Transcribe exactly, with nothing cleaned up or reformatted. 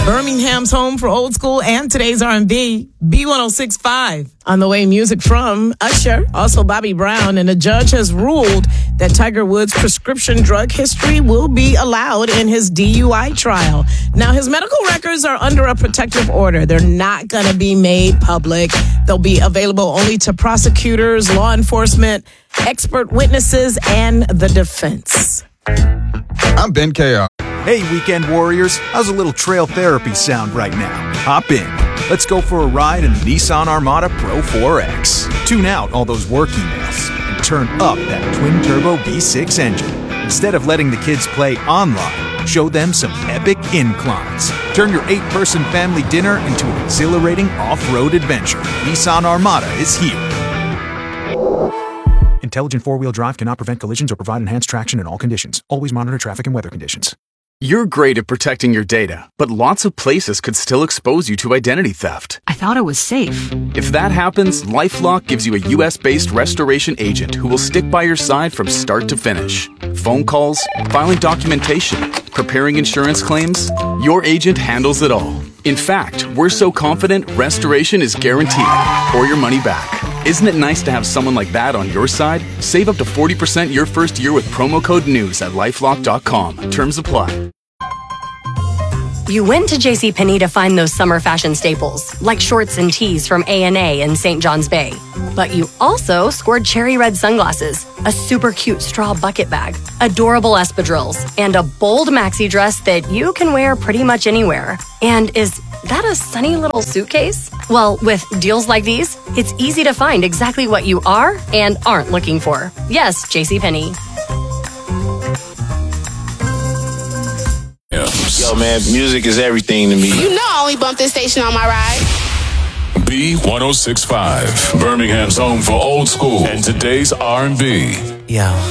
Birmingham's home for old school and today's R and B, B one oh six point five. On the way, music from Usher, also Bobby Brown, and a judge has ruled that Tiger Woods' prescription drug history will be allowed in his D U I trial. Now, his medical records are under a protective order. They're not going to be made public. They'll be available only to prosecutors, law enforcement, expert witnesses, and the defense. I'm Ben K R. Hey, weekend warriors, how's a little trail therapy sound right now? Hop in. Let's go for a ride in the Nissan Armada Pro four X. Tune out all those work emails and turn up that twin-turbo V six engine. Instead of letting the kids play online, show them some epic inclines. Turn your eight-person family dinner into an exhilarating off-road adventure. Nissan Armada is here. Intelligent four-wheel drive cannot prevent collisions or provide enhanced traction in all conditions. Always monitor traffic and weather conditions. You're great at protecting your data, but lots of places could still expose you to identity theft. I thought it was safe. If that happens, LifeLock gives you a U S-based restoration agent who will stick by your side from start to finish. Phone calls, filing documentation, preparing insurance claims, your agent handles it all. In fact, we're so confident restoration is guaranteed or your money back. Isn't it nice to have someone like that on your side? Save up to forty percent your first year with promo code NEWS at lifelock dot com. Terms apply. You went to JCPenney to find those summer fashion staples, like shorts and tees from A and A in Saint John's Bay. But you also scored cherry red sunglasses, a super cute straw bucket bag, adorable espadrilles, and a bold maxi dress that you can wear pretty much anywhere. And is that a sunny little suitcase? Well, with deals like these, it's easy to find exactly what you are and aren't looking for. Yes, JCPenney. Yo, man, music is everything to me. You know I only bump this station on my ride. B one oh six point five, Birmingham's home for old school and today's R and B. Yo.